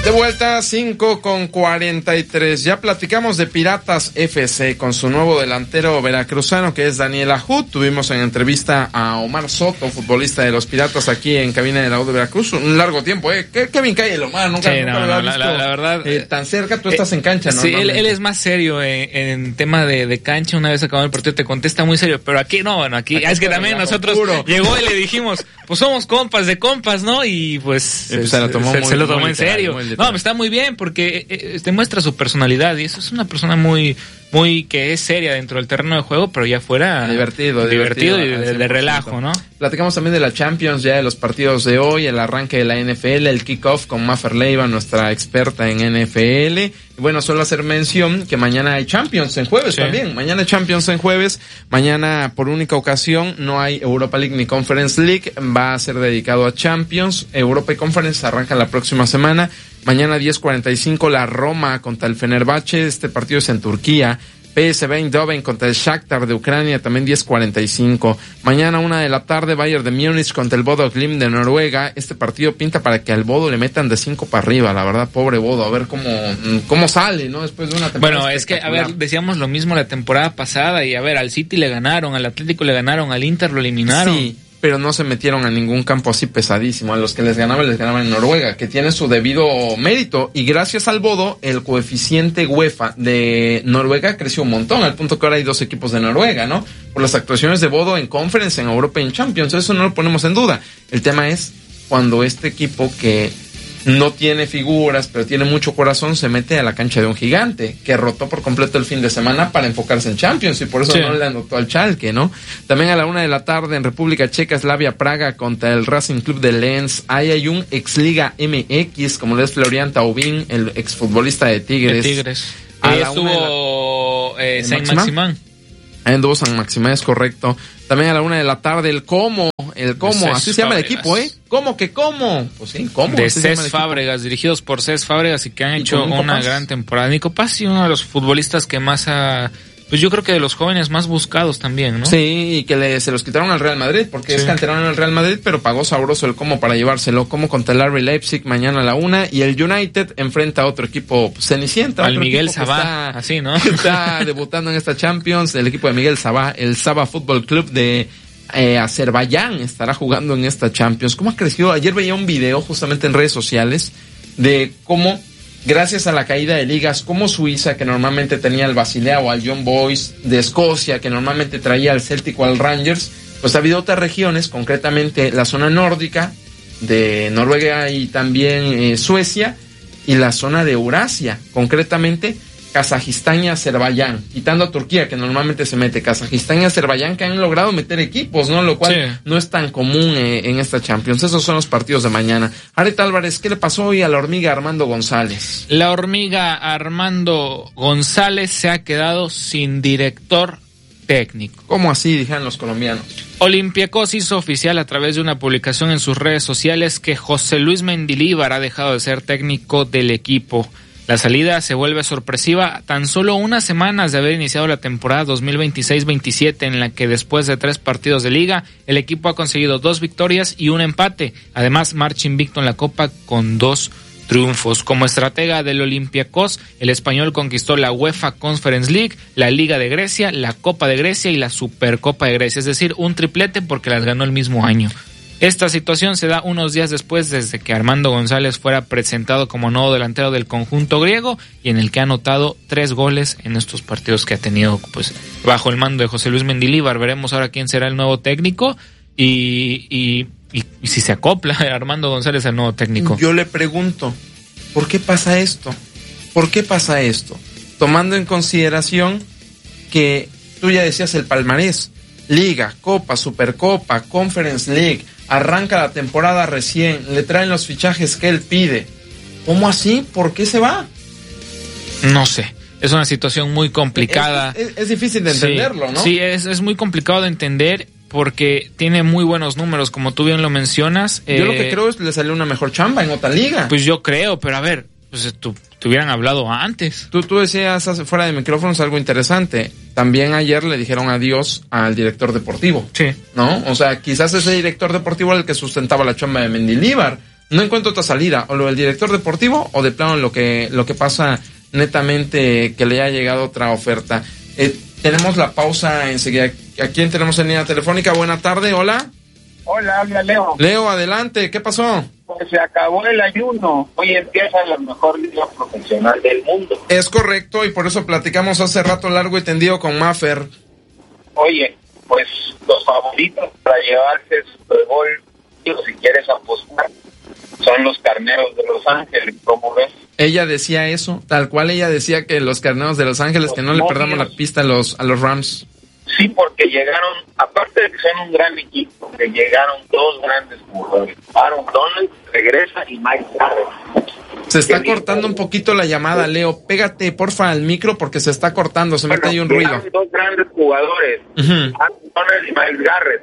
De vuelta, 5:43. Ya platicamos de Piratas FC con su nuevo delantero veracruzano, que es Daniel Ajú. Tuvimos en entrevista a Omar Soto, futbolista de los Piratas, aquí en cabina de la U de Veracruz. Un largo tiempo, Qué bien cae el Omar. Nunca lo había visto la verdad, tan cerca. Tú estás en cancha, ¿no? Sí, él es más serio en tema de cancha. Una vez acabado el partido te contesta muy serio, pero aquí no, aquí es que también nosotros llegó y le dijimos, pues somos compas de compas, ¿no? Y pues se lo tomó en serio. No, está muy bien porque demuestra su personalidad y eso es una persona muy que es seria dentro del terreno de juego, pero ya fuera divertido y de relajo, ¿no? Platicamos también de la Champions, ya de los partidos de hoy, el arranque de la NFL, el kickoff con Mafer Leiva, nuestra experta en NFL. Y bueno, solo hacer mención que mañana hay Champions en jueves también. Mañana hay Champions en jueves. Mañana, por única ocasión, no hay Europa League ni Conference League. Va a ser dedicado a Champions. Europa y Conference arrancan la próxima semana. Mañana 10:45 la Roma contra el Fenerbahce. Este partido es en Turquía. PSV Eindhoven contra el Shakhtar de Ucrania, también 10:45. Mañana 1 de la tarde, Bayern de Múnich contra el Bodo Glimt de Noruega. Este partido pinta para que al Bodo le metan de 5 para arriba, la verdad, pobre Bodo, a ver cómo sale, ¿no? Después de una temporada. Bueno, es que, decíamos lo mismo la temporada pasada y al City le ganaron, al Atlético le ganaron, al Inter lo eliminaron. Sí, pero no se metieron a ningún campo así pesadísimo. A los que les ganaban en Noruega, que tiene su debido mérito. Y gracias al Bodo, el coeficiente UEFA de Noruega creció un montón, al punto que ahora hay 2 equipos de Noruega, ¿no? Por las actuaciones de Bodo en Conference, en Europa y en Champions. Eso no lo ponemos en duda. El tema es cuando este equipo que no tiene figuras, pero tiene mucho corazón, se mete a la cancha de un gigante, que rotó por completo el fin de semana para enfocarse en Champions, y por eso no le anotó al Schalke, ¿no? También a la 1 de la tarde en República Checa, Slavia Praga contra el Racing Club de Lens. Ahí hay un exliga MX, como lo es Florian Thauvin, el exfutbolista de Tigres. Ahí estuvo Saint-Maximin. Ahí anduvo San Maximán, es correcto. También a la 1 de la tarde, el Como, así se llama el equipo, ¿Cómo? Pues sí, ¿cómo? De Cés Fábregas, dirigidos por Cés Fábregas y que han hecho una gran temporada. Nico Paz, uno de los futbolistas que más pues yo creo que de los jóvenes más buscados también, ¿no? Sí, y que se los quitaron al Real Madrid, porque es canterano en el Real Madrid, pero pagó sabroso el Como para llevárselo. Como contra el RB Leipzig mañana a la 1, y el United enfrenta a otro equipo cenicienta. Al Miguel Sabá, así, ¿no? Está debutando en esta Champions, el equipo de Miguel Sabá, el Sabah Football Club de Azerbaiyán estará jugando en esta Champions. ¿Cómo ha crecido? Ayer veía un video justamente en redes sociales de cómo, gracias a la caída de ligas como Suiza, que normalmente tenía al Basilea o al Young Boys, de Escocia, que normalmente traía al Celtic o al Rangers, pues ha habido otras regiones, concretamente la zona nórdica de Noruega y también Suecia, y la zona de Eurasia, concretamente Kazajistán y Azerbaiyán, quitando a Turquía, que normalmente se mete. Kazajistán y Azerbaiyán, que han logrado meter equipos, ¿no? Lo cual no es tan común en esta Champions. Esos son los partidos de mañana. Aret Álvarez, ¿qué le pasó hoy a la hormiga Armando González? La hormiga Armando González se ha quedado sin director técnico. ¿Cómo así? Dijeron los colombianos. Olympiacos hizo oficial a través de una publicación en sus redes sociales que José Luis Mendilibar ha dejado de ser técnico del equipo. La salida se vuelve sorpresiva tan solo unas semanas de haber iniciado la temporada 2026-27, en la que después de 3 partidos de liga, el equipo ha conseguido 2 victorias y un empate. Además, marcha invicto en la Copa con 2 triunfos. Como estratega del Olympiacos, el español conquistó la UEFA Conference League, la Liga de Grecia, la Copa de Grecia y la Supercopa de Grecia, es decir, un triplete porque las ganó el mismo año. Esta situación se da unos días después desde que Armando González fuera presentado como nuevo delantero del conjunto griego, y en el que ha anotado 3 goles en estos partidos que ha tenido pues bajo el mando de José Luis Mendilibar. Veremos ahora quién será el nuevo técnico y si se acopla Armando González al nuevo técnico. Yo le pregunto, ¿por qué pasa esto? ¿Por qué pasa esto? Tomando en consideración que tú ya decías el palmarés: Liga, Copa, Supercopa, Conference League. Arranca la temporada recién, le traen los fichajes que él pide. ¿Cómo así? ¿Por qué se va? No sé, es una situación muy complicada. Es difícil de entenderlo, ¿no? Sí, es muy complicado de entender porque tiene muy buenos números, como tú bien lo mencionas. Yo lo que creo es que le salió una mejor chamba en otra liga. Pues yo creo, pero a ver, pues te hubieran hablado antes. Tú decías fuera de micrófonos algo interesante. También ayer le dijeron adiós al director deportivo. Sí. ¿No? O sea, quizás ese director deportivo era el que sustentaba la chamba de Mendilibar. no encuentro otra salida, o lo del director deportivo, o de plano lo que pasa netamente que le haya llegado otra oferta. Tenemos la pausa enseguida. ¿A quién tenemos en línea telefónica? Buena tarde, hola. Hola, habla Leo. Leo, adelante, ¿qué pasó? Pues se acabó el ayuno. Hoy empieza la mejor liga profesional del mundo. Es correcto, y por eso platicamos hace rato largo y tendido con Maffer. Oye, pues los favoritos para llevarse el Super Bowl, si quieres apostar, son los Carneros de Los Ángeles. ¿Cómo ves? Ella decía eso, tal cual ella decía que los Carneros de Los Ángeles, que no le perdamos la pista a los Rams. Sí, porque llegaron, aparte de que son un gran equipo, que llegaron dos grandes jugadores. Aaron Donald regresa y Mike Garrett. Se está cortando un poquito la llamada, Leo. Pégate, porfa, al micro porque se está cortando, se mete ahí un ruido. Dos grandes jugadores, Aaron Donald y Mike Garrett.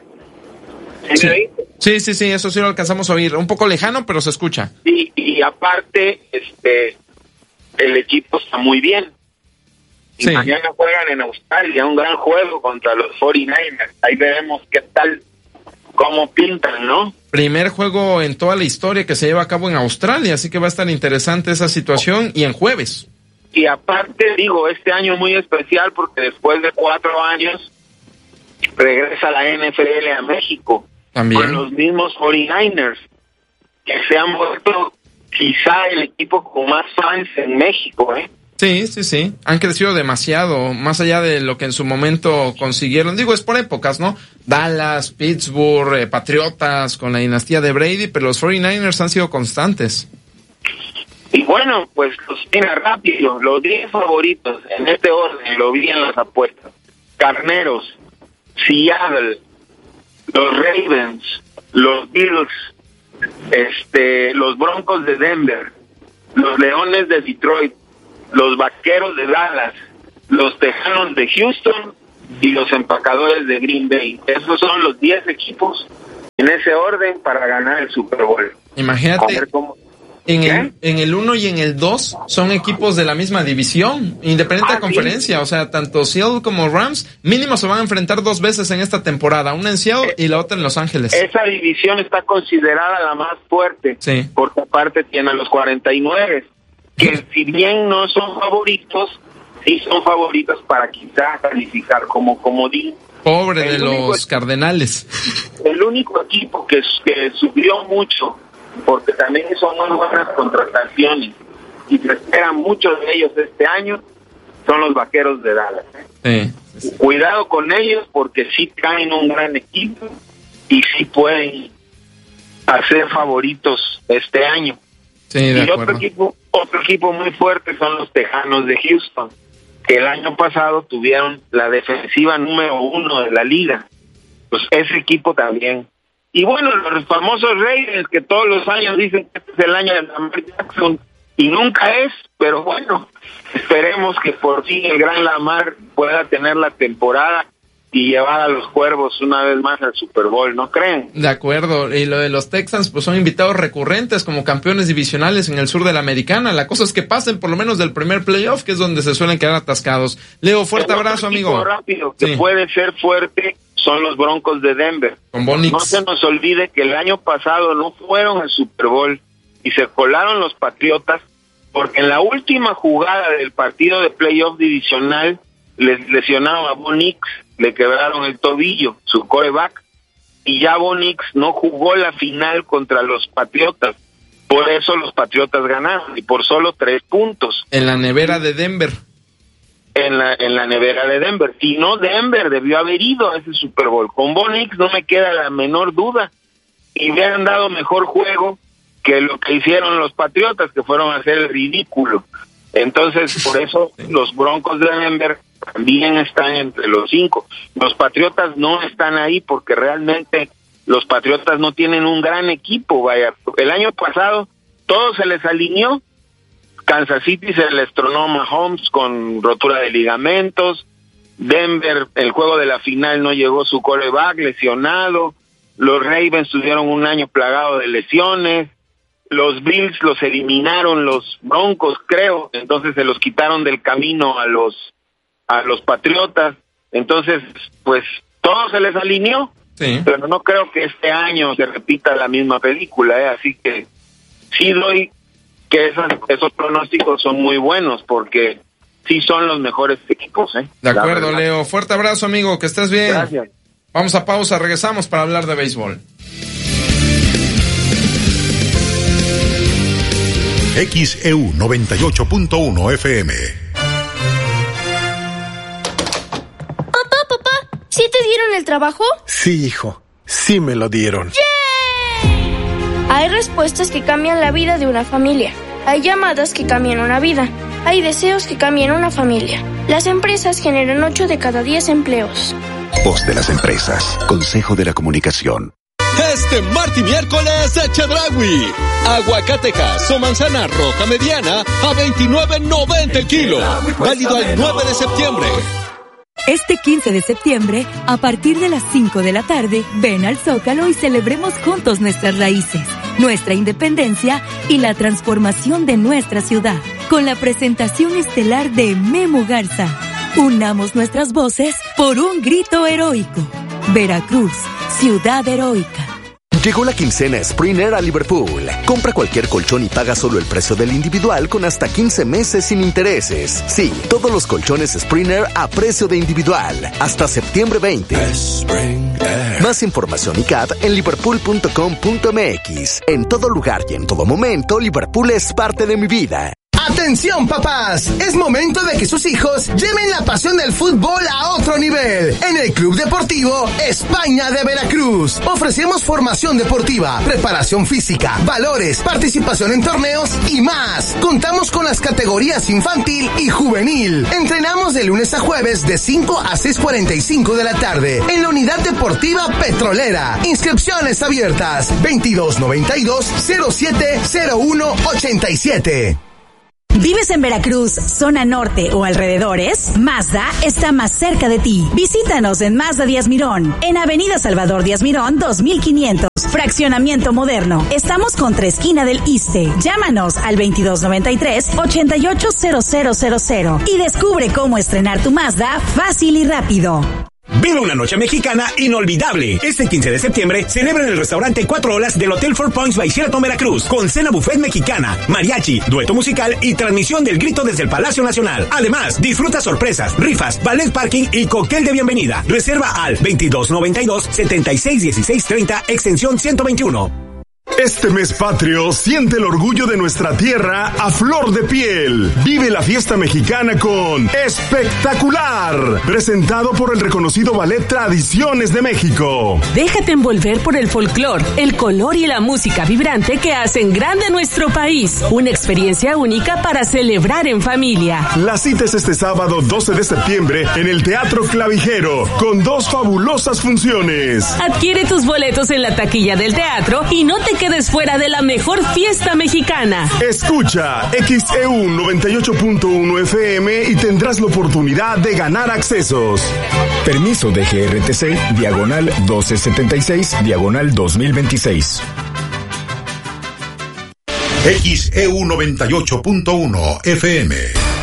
Sí, eso sí lo alcanzamos a oír. Un poco lejano, pero se escucha. Y aparte, el equipo está muy bien. Y mañana juegan en Australia, un gran juego contra los 49ers. Ahí veremos qué tal, cómo pintan, ¿no? Primer juego en toda la historia que se lleva a cabo en Australia, así que va a estar interesante esa situación, y en jueves. Y aparte, digo, este año muy especial porque después de 4 años regresa la NFL a México. También. Con los mismos 49ers, que se han vuelto quizá el equipo con más fans en México, ¿eh? Sí. Han crecido demasiado, más allá de lo que en su momento consiguieron. Digo, es por épocas, ¿no? Dallas, Pittsburgh, Patriotas con la dinastía de Brady, pero los 49ers han sido constantes. Y bueno, pues mira, rápido, los 10 favoritos, en este orden, lo vi en las apuestas. Carneros, Seattle, los Ravens, los Bills, los Broncos de Denver, los Leones de Detroit, los Vaqueros de Dallas, los Tejanos de Houston y los Empacadores de Green Bay. Esos son los 10 equipos en ese orden para ganar el Super Bowl. Imagínate, en el 1 y en el 2 son equipos de la misma división, independiente de conferencia. O sea, tanto Seattle como Rams mínimo se van a enfrentar 2 veces en esta temporada, una en Seattle y la otra en Los Ángeles. Esa división está considerada la más fuerte, sí, porque aparte tiene a los 49, que si bien no son favoritos, sí son favoritos para quizás calificar como comodín. Pobre de los Cardenales. El único equipo que subió mucho, porque también son muy buenas contrataciones y se esperan muchos de ellos este año, son los Vaqueros de Dallas. Sí. Cuidado con ellos porque sí traen un gran equipo y sí pueden hacer favoritos este año. Sí, de y acuerdo. otro equipo muy fuerte son los Tejanos de Houston, que el año pasado tuvieron la defensiva número 1 de la liga. Pues ese equipo también. Y bueno, los famosos Ravens, que todos los años dicen que este es el año de Lamar Jackson, y nunca es, pero bueno, esperemos que por fin el gran Lamar pueda tener la temporada y llevar a los Cuervos una vez más al Super Bowl, ¿no creen? De acuerdo, y lo de los Texans, pues son invitados recurrentes como campeones divisionales en el sur de la Americana. La cosa es que pasen por lo menos del primer playoff, que es donde se suelen quedar atascados. Leo, fuerte abrazo, amigo. Rápido, que puede ser fuerte, son los Broncos de Denver. Con Bo Nix. No se nos olvide que el año pasado no fueron al Super Bowl y se colaron los Patriotas porque en la última jugada del partido de playoff divisional les lesionaron a Bo Nix, le quebraron el tobillo, su quarterback, y ya Bo Nix no jugó la final contra los Patriotas. Por eso los Patriotas ganaron, y por solo 3 puntos. En la nevera de Denver. En la nevera de Denver. Si no, Denver debió haber ido a ese Super Bowl. Con Bo Nix no me queda la menor duda. Y le han dado mejor juego que lo que hicieron los Patriotas, que fueron a hacer el ridículo. Entonces, por eso los Broncos de Denver también están entre los 5. Los Patriotas no están ahí porque realmente los Patriotas no tienen un gran equipo. Vaya, el año pasado todo se les alineó. Kansas City se les tronó Mahomes con rotura de ligamentos. Denver, el juego de la final no llegó su quarterback lesionado. Los Ravens tuvieron un año plagado de lesiones. Los Bills los eliminaron los Broncos, creo. Entonces se los quitaron del camino a los Patriotas. Entonces, pues todo se les alineó. Sí. Pero no creo que este año se repita la misma película, Así que sí doy que esos pronósticos son muy buenos, porque sí son los mejores equipos, ¿eh? De acuerdo, Leo. Fuerte abrazo, amigo, que estés bien. Gracias. Vamos a pausa, regresamos para hablar de béisbol. XEU 98.1 FM. Papá, ¿sí te dieron el trabajo? Sí, hijo, sí me lo dieron. ¡Yay! Hay respuestas que cambian la vida de una familia. Hay llamadas que cambian una vida. Hay deseos que cambian una familia. Las empresas generan 8 de cada 10 empleos. Voz de las empresas. Consejo de la Comunicación. Este martes y miércoles de Chedraui. Aguacatejas o manzana roja mediana a $29.90 el kilo. Válido al 9 de septiembre. Este 15 de septiembre, a partir de las 5 de la tarde, ven al Zócalo y celebremos juntos nuestras raíces, nuestra independencia y la transformación de nuestra ciudad, con la presentación estelar de Memo Garza. Unamos nuestras voces por un grito heroico. Veracruz, ciudad heroica. Llegó la quincena Springer a Liverpool. Compra cualquier colchón y paga solo el precio del individual con hasta 15 meses sin intereses. Sí, todos los colchones Springer a precio de individual. Hasta septiembre 20. Más información y CAD en liverpool.com.mx. En todo lugar y en todo momento, Liverpool es parte de mi vida. ¡Atención, papás! Es momento de que sus hijos lleven la pasión del fútbol a otro nivel. En el Club Deportivo España de Veracruz ofrecemos formación deportiva, preparación física, valores, participación en torneos y más. Contamos con las categorías infantil y juvenil. Entrenamos de lunes a jueves de 5 a 6:45 de la tarde en la Unidad Deportiva Petrolera. Inscripciones abiertas 2292-070187. ¿Vives en Veracruz, zona norte o alrededores? Mazda está más cerca de ti. Visítanos en Mazda Díaz Mirón, en Avenida Salvador Díaz Mirón, 2500. Fraccionamiento moderno. Estamos contra esquina del Iste. Llámanos al 2293-880000 y descubre cómo estrenar tu Mazda fácil y rápido. Vive una noche mexicana inolvidable. Este 15 de septiembre celebra en el restaurante 4 Olas del Hotel Four Points by Sheraton Veracruz, con cena buffet mexicana, mariachi, dueto musical y transmisión del grito desde el Palacio Nacional. Además, disfruta sorpresas, rifas, ballet parking y cóctel de bienvenida. Reserva al 2292-761630, extensión 121. Este mes patrio siente el orgullo de nuestra tierra a flor de piel. Vive la fiesta mexicana con Espectacular, presentado por el reconocido Ballet Tradiciones de México. Déjate envolver por el folclor, el color y la música vibrante que hacen grande nuestro país. Una experiencia única para celebrar en familia. La cita es este sábado 12 de septiembre en el Teatro Clavijero, con 2 fabulosas funciones. Adquiere tus boletos en la taquilla del teatro y no te quedes fuera de la mejor fiesta mexicana. Escucha XEU 98.1 FM y tendrás la oportunidad de ganar accesos. Permiso de GRTC, diagonal 1276, diagonal 2026. XEU 98.1 FM.